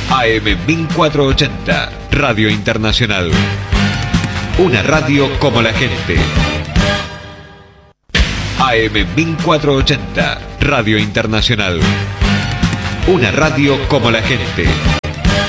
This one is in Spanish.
AM 1480, Radio Internacional. Una radio como la gente. AM 1480, Radio Internacional. Una radio como la gente.